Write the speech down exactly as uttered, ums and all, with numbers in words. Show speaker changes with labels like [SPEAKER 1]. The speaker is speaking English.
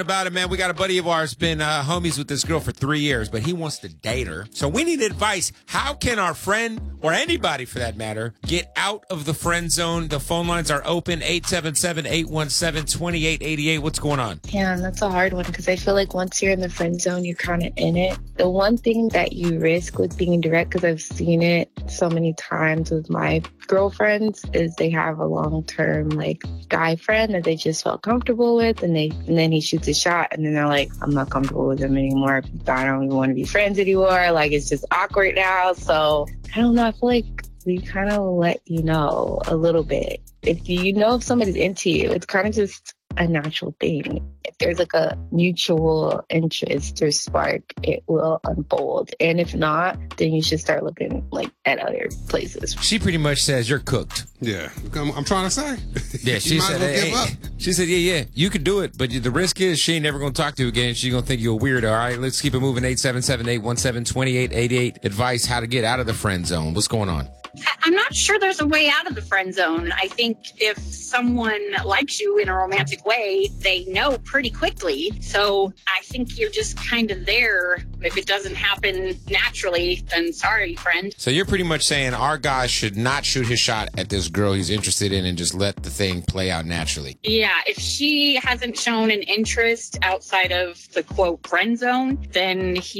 [SPEAKER 1] About it, man. We got a buddy of ours been uh, homies with this girl for three years, but he wants to date her. So we need advice. How can our friend, or anybody for that matter, get out of the friend zone? The phone lines are open, eight seven seven, eight one seven, two eight eight eight. What's going on?
[SPEAKER 2] Yeah, that's a hard one because I feel like once you're in the friend zone, you're kind of in it. The one thing that you risk with being direct, because I've seen it so many times with my girlfriends, is they have a long-term like guy friend that they just felt comfortable with, and they and then he shoots a shot, and then they're like, I'm not comfortable with him anymore. I don't even want to be friends anymore. Like, it's just awkward now. So I don't know. I feel like we kind of let you know a little bit. If you know if somebody's into you, it's kind of just a natural thing. If there's like a mutual interest or spark, it will unfold. And if not, then you should start looking like at other places.
[SPEAKER 1] She pretty much says you're cooked.
[SPEAKER 3] Yeah, I'm, I'm trying to say.
[SPEAKER 1] Yeah, she
[SPEAKER 3] you might
[SPEAKER 1] said,
[SPEAKER 3] as well
[SPEAKER 1] hey,
[SPEAKER 3] give up.
[SPEAKER 1] She said, yeah, yeah, you could do it, but the risk is she ain't never going to talk to you again. She's going to think you're a weirdo. All right, let's keep it moving. eight seven seven, eight one seven, two eight eight eight. Advice how to get out of the friend zone. What's going on?
[SPEAKER 4] I'm not sure there's a way out of the friend zone. I think if someone likes you in a romantic way, they know pretty quickly. So I think you're just kind of there. If it doesn't happen naturally, then sorry, friend.
[SPEAKER 1] So you're pretty much saying our guy should not shoot his shot at this girl he's interested in and just let the thing play out naturally.
[SPEAKER 4] Yeah, if she hasn't shown an interest outside of the quote friend zone, then he